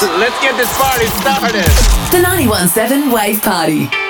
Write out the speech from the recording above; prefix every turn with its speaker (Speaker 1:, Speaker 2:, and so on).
Speaker 1: Let's get this party started.
Speaker 2: The 91.7 Wave Party.